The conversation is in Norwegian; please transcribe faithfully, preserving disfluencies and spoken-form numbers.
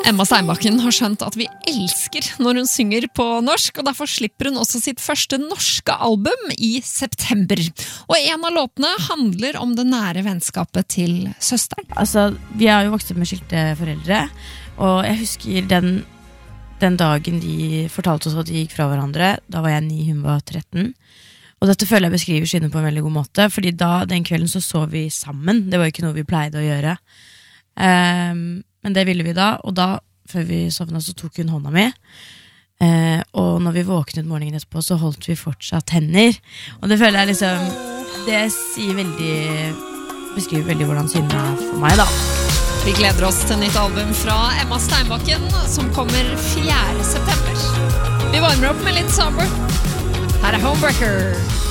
Emma Steinbakken har skjønt at vi elsker når hun synger på norsk, og derfor slipper hun også sitt første norske album i september. Og en av låtene handler om det nære vennskapet til søsteren. Altså, vi har jo vokst opp med skilte foreldre, og jeg husker den, den dagen de fortalte oss at de gikk fra hverandre. Da var jeg ni, hun var tretten. Og dette føler jeg beskriver siden på en veldig god måte, fordi da, den kvelden så sov vi sammen. Det var ikke noe vi pleide å gjøre. Um, Men det ville vi da, og da, før vi sovnet, så tok hun hånda mi. Eh, og når vi våknet morgenen etterpå, så holdt vi fortsatt hender. Og det føler jeg liksom, det sier veldig, beskriver veldig hvordan synet er for meg da. Vi gleder oss til nytt album fra Emma Steinbakken, som kommer fjerde september. Vi varmer opp med litt Somber. Her er Homebreaker.